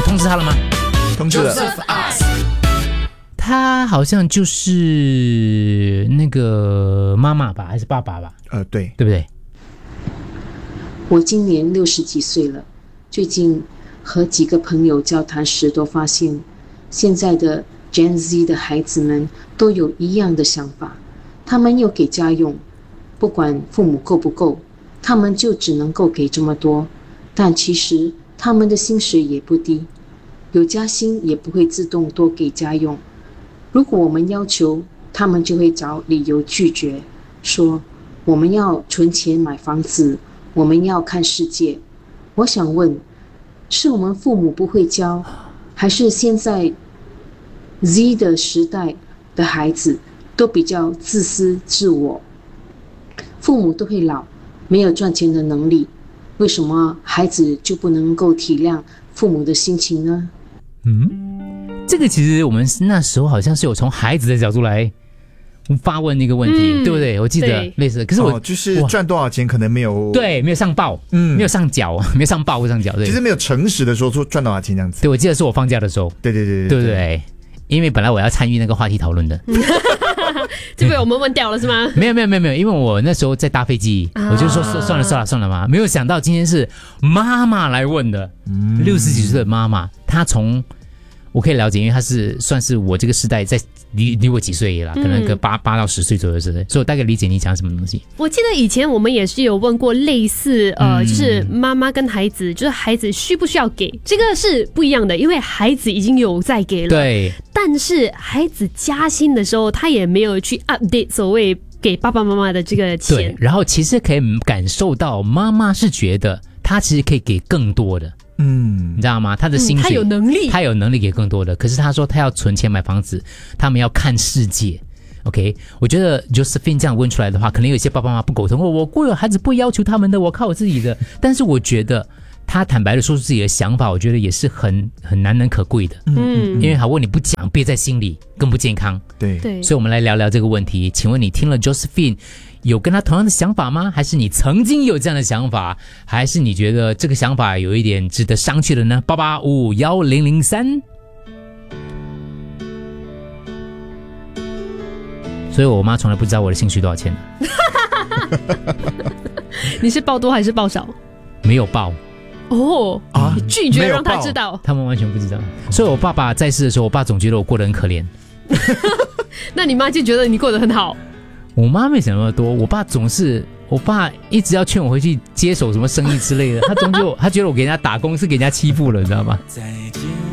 通知他了吗？ 通知了。 他好像就是那个妈妈吧，还是爸爸吧？ 对不对？ 我今年60几岁了，最近和几个朋友交谈时都发现，现在的 Gen Z 的孩子们都有一样的想法，他们有给家用，不管父母够不够，他们就只能够给这么多，但其实他们的薪水也不低，有加薪也不会自动多给家用。如果我们要求，他们就会找理由拒绝，说我们要存钱买房子，我们要看世界。我想问，是我们父母不会教，还是现在 Z 的时代的孩子都比较自私自我？父母都会老，没有赚钱的能力，为什么孩子就不能够体谅父母的心情呢？ 这个其实我们那时候好像是有从孩子的角度来发问那个问题，对不对？我记得类似，可是我就是赚多少钱可能没有没有上报，没有上缴，没有上报或上缴，对， 就是没有诚实的说出赚多少钱这样子。 对，我记得是我放假的时候，对不对？因为本来我要参与那个话题讨论的， 就被我们问掉了是吗？ 没有，因为我那时候在搭飞机，我就说算了嘛，没有想到今天是妈妈来问的，60几岁的妈妈，她从我可以了解，因为他是算是我这个时代在离我几岁啦，可能个8到10岁左右之类，所以我大概理解你讲什么东西。 我记得以前我们也是有问过类似就是妈妈跟孩子，就是孩子需不需要给，这个是不一样的，因为孩子已经有在给了， 对， 但是孩子加薪的时候，他也没有去 update 所谓给爸爸妈妈的这个钱。 对，然后其实可以感受到妈妈是觉得他其实可以给更多的。你知道吗？他的薪水，他有能力给更多的。可是他说他要存钱买房子，他们要看世界。OK， 我觉得 Josephine 这样问出来的话，可能有一些爸爸妈妈不苟同，我过有孩子不要求他们的，我靠我自己的。但是我觉得他坦白的说出自己的想法，我觉得也是很难能可贵的。因为好问你不讲，憋在心里更不健康。 对， 所以我们来聊聊这个问题。请问你听了 Josephine？有跟他同样的想法吗？还是你曾经有这样的想法？还是你觉得这个想法有一点值得商榷的呢？8851003。所以我妈从来不知道我的薪水多少钱。 你是报多还是报少？ 没有报。 你拒绝让他知道， 他们完全不知道。所以我爸爸在世的时候，我爸总觉得我过得很可怜。 那你妈就觉得你过得很好。 我妈没想那么多，我爸一直要劝我回去接手什么生意之类的，他觉得我给人家打工是给人家欺负了，你知道吗？